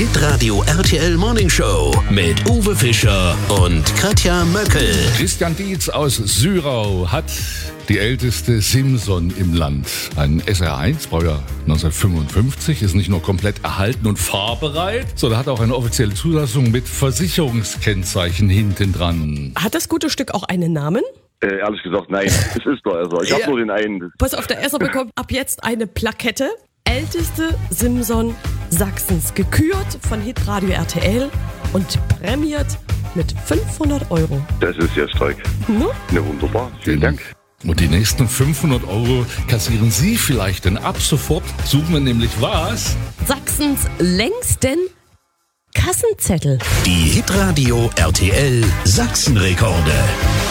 Hitradio RTL Morning Show mit Uwe Fischer und Katja Möckel. Christian Dietz aus Syrau hat die älteste Simson im Land. Ein SR1, Baujahr 1955, ist nicht nur komplett erhalten und fahrbereit, sondern hat auch eine offizielle Zulassung mit Versicherungskennzeichen hinten dran. Hat das gute Stück auch einen Namen? Ehrlich gesagt, nein. Es ist der Esser. Ich habe nur den einen. Pass auf, der Esser bekommt ab jetzt eine Plakette. Älteste Simson Sachsens, gekürt von Hitradio RTL und prämiert mit 500 €. Das ist ja stark. Ne? Ja, wunderbar. Vielen Dank. Und die nächsten 500 € kassieren Sie vielleicht, denn ab sofort suchen wir nämlich was? Sachsens längsten Kassenzettel. Die Hitradio RTL Sachsenrekorde.